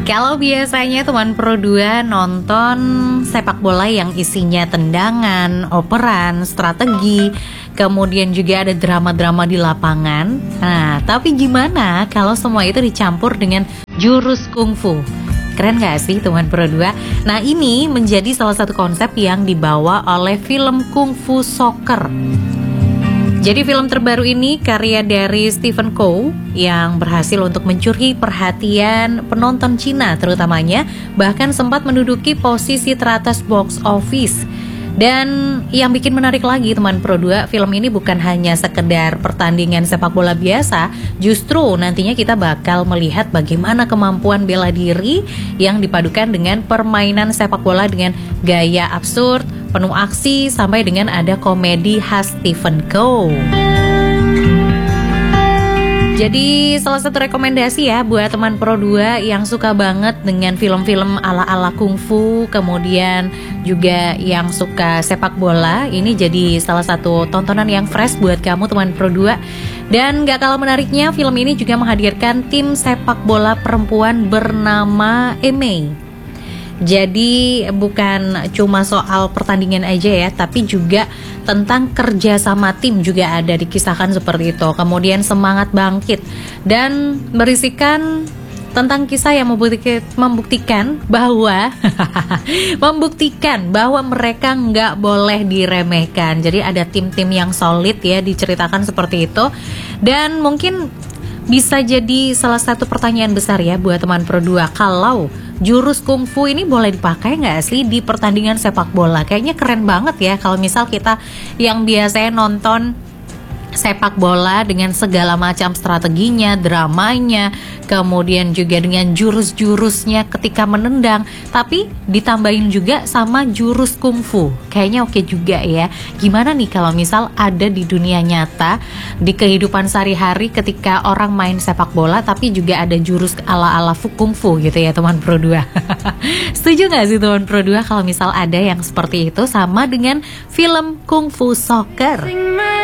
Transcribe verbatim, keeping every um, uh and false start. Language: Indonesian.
Kalau biasanya teman Pro dua nonton sepak bola yang isinya tendangan, operan, strategi, kemudian juga ada drama-drama di lapangan. Nah, tapi gimana kalau semua itu dicampur dengan jurus kungfu? Keren gak sih teman Pro dua? Nah, ini menjadi salah satu konsep yang dibawa oleh film Kung Fu Soccer. Jadi film terbaru ini karya dari Stephen Chow yang berhasil untuk mencuri perhatian penonton Cina terutamanya, bahkan sempat menduduki posisi teratas box office. Dan yang bikin menarik lagi teman Pro dua, film ini bukan hanya sekedar pertandingan sepak bola biasa, justru nantinya kita bakal melihat bagaimana kemampuan bela diri yang dipadukan dengan permainan sepak bola dengan gaya absurd, penuh aksi, sampai dengan ada komedi khas Stephen Chow. Jadi salah satu rekomendasi ya buat teman Pro dua yang suka banget dengan film-film ala-ala kungfu, kemudian juga yang suka sepak bola, ini jadi salah satu tontonan yang fresh buat kamu teman Pro dua. Dan gak kalah menariknya, film ini juga menghadirkan tim sepak bola perempuan bernama Emei. Jadi bukan cuma soal pertandingan aja ya, tapi juga tentang kerja sama tim juga ada dikisahkan seperti itu. Kemudian semangat bangkit dan berisikan tentang kisah yang membuktikan, membuktikan bahwa membuktikan bahwa mereka nggak boleh diremehkan. Jadi ada tim-tim yang solid ya, diceritakan seperti itu. Dan mungkin bisa jadi salah satu pertanyaan besar ya buat teman Pro dua, kalau jurus kungfu ini boleh dipakai nggak sih di pertandingan sepak bola? Kayaknya keren banget ya kalau misal kita yang biasanya nonton sepak bola dengan segala macam strateginya, dramanya, kemudian juga dengan jurus-jurusnya ketika menendang, tapi ditambahin juga sama jurus kungfu. Kayaknya oke juga ya. Gimana nih kalau misal ada di dunia nyata, di kehidupan sehari-hari ketika orang main sepak bola tapi juga ada jurus ala-ala kungfu gitu ya teman Pro dua. Setuju gak sih teman Pro dua kalau misal ada yang seperti itu sama dengan film Kung Fu Soccer?